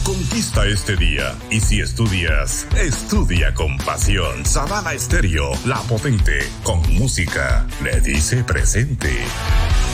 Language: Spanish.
Conquista este día. Y si estudias, estudia con pasión. Savana Estéreo, la potente, con música, le dice presente.